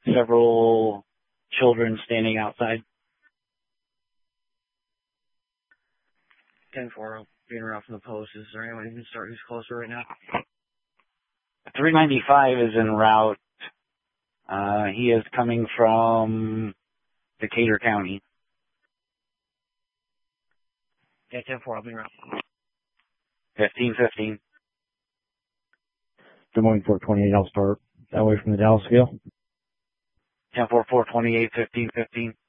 several children standing outside. 10-4, being around from the post. Is there anyone who can start who's closer right now? 395 is en route. He is coming from Decatur County. Yeah, 10-4, I'll be around. 1515. Des Moines 428, I'll start that way from the Dallas scale. 10-4, 428, 1515.